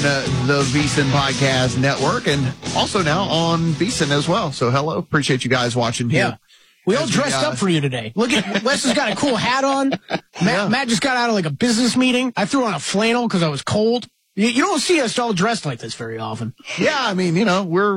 the VSiN Podcast Network and also now on VSiN as well. So hello. Appreciate you guys watching here. Yeah. We all dressed up for you today. Look at Wes has got a cool hat on. Matt just got out of like a business meeting. I threw on a flannel because I was cold. You don't see us all dressed like this very often. Yeah, I mean, I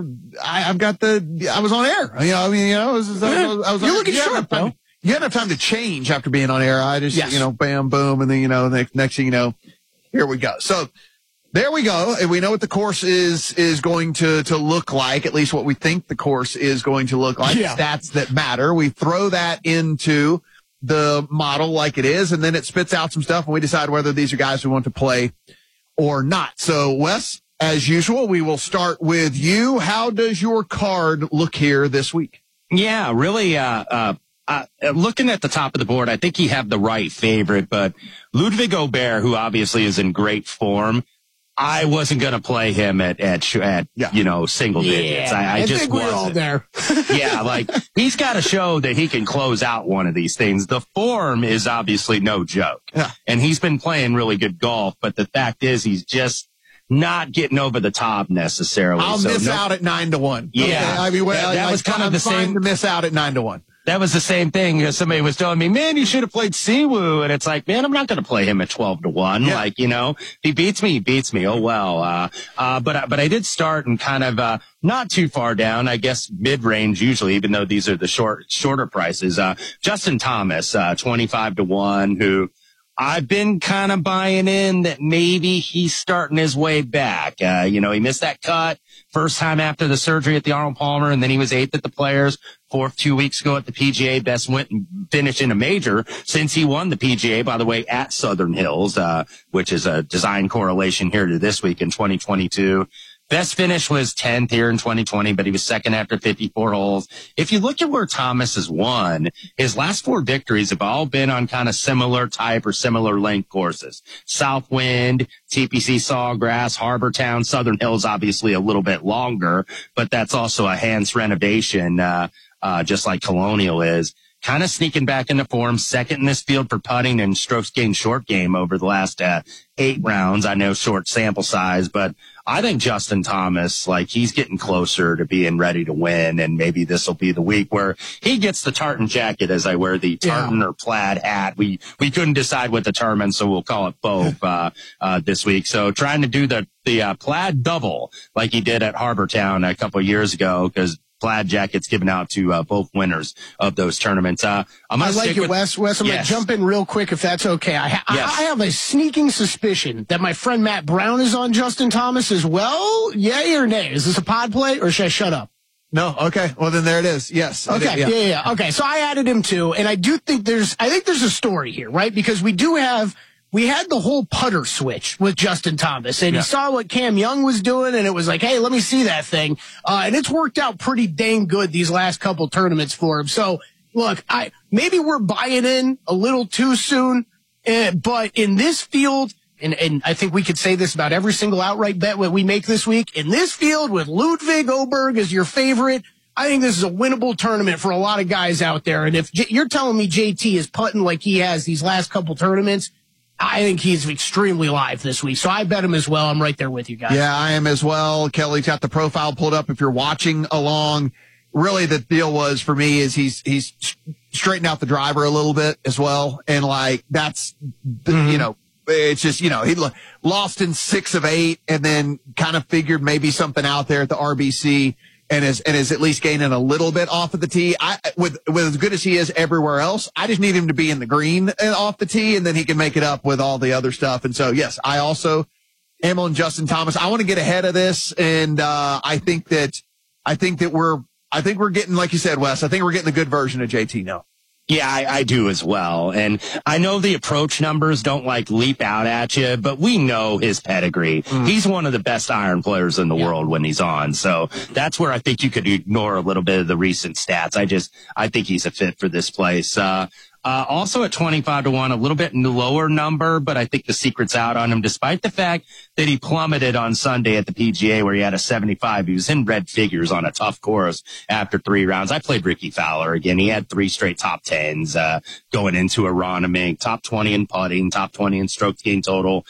was on air. I was You're looking sharp, bro. You had enough time to change after being on air. I just, bam, boom, and then, next thing you know, here we go. So there we go. And we know what the course is going to look like, at least what we think the course is going to look like. Yeah. Stats that matter. We throw that into the model like it is, and then it spits out some stuff, and we decide whether these are guys we want to play or not. So, Wes, as usual, we will start with you. How does your card look here this week? Yeah, really, looking at the top of the board, I think you have the right favorite, but Ludwig Aubert, who obviously is in great form, I wasn't going to play him at single digits. I just think wasn't. We're all there. Yeah, he's got to show that he can close out one of these things. The form is obviously no joke. Yeah. And he's been playing really good golf, but the fact is he's just not getting over the top necessarily. I'll miss out at 9-1. Yeah. Okay. I mean, that was kind of the same to miss out at 9-1. That was the same thing. Somebody was telling me, man, you should have played Siwoo. And it's like, man, I'm not going to play him at 12-1. Yeah. If he beats me, he beats me. Oh, well. But I did start and kind of, not too far down, I guess mid-range usually, even though these are the shorter prices. Justin Thomas, 25-1, who I've been kind of buying in that maybe he's starting his way back. He missed that cut first time after the surgery at the Arnold Palmer, and then he was 8th at the Players, 4th 2 weeks ago at the PGA. Best went and finished in a major since he won the PGA, by the way, at Southern Hills, which is a design correlation here to this week in 2022. Best finish was 10th here in 2020, but he was second after 54 holes. If you look at where Thomas has won, his last 4 victories have all been on kind of similar type or similar length courses. Southwind, TPC Sawgrass, Harbor Town, Southern Hills, obviously a little bit longer, but that's also a Hans renovation, just like Colonial is. Kind of sneaking back into form, second in this field for putting and strokes gained short game over the last 8 rounds. I know short sample size, but I think Justin Thomas, he's getting closer to being ready to win, and maybe this will be the week where he gets the tartan jacket as I wear the tartan or plaid hat. We couldn't decide what the term is, so we'll call it both this week. So trying to do the plaid double like he did at Harbor Town a couple of years ago, because plaid jackets given out to both winners of those tournaments. I like it, Wes. Wes, I'm going to jump in real quick if that's okay. I have a sneaking suspicion that my friend Matt Brown is on Justin Thomas as well. Yay or nay? Is this a pod play or should I shut up? No. Okay. Well, then there it is. Yes. Okay. Yeah. Okay. So I added him too. And I think there's a story here, right? Because we had the whole putter switch with Justin Thomas, and he saw what Cam Young was doing, and it was like, hey, let me see that thing. And it's worked out pretty dang good these last couple tournaments for him. So, look, maybe we're buying in a little too soon, but in this field, and I think we could say this about every single outright bet we make this week, in this field with Ludwig Aubert as your favorite, I think this is a winnable tournament for a lot of guys out there. And if you're telling me JT is putting like he has these last couple tournaments, I think he's extremely live this week, so I bet him as well. I'm right there with you guys. Yeah, I am as well. Kelly's got the profile pulled up if you're watching along. Really, the deal was for me is he's straightened out the driver a little bit as well, and that's it's just he lost in 6 of 8, and then kind of figured maybe something out there at the RBC. And is at least gaining a little bit off of the tee. With as good as he is everywhere else, I just need him to be in the green and off the tee, and then he can make it up with all the other stuff. And so, yes, I also am on Justin Thomas. I want to get ahead of this, and I think we're getting, like you said, Wes. I think we're getting a good version of JT now. Yeah, I do as well. And I know the approach numbers don't leap out at you, but we know his pedigree. He's one of the best iron players in the world when he's on. So that's where I think you could ignore a little bit of the recent stats. I think he's a fit for this place. Also at 25-1, a little bit lower number, but I think the secret's out on him, despite the fact that he plummeted on Sunday at the PGA where he had a 75. He was in red figures on a tough course after 3 rounds. I played Ricky Fowler again. He had 3 straight top 10s, going into Aronimink, top 20 in putting, top 20 in strokes gained total,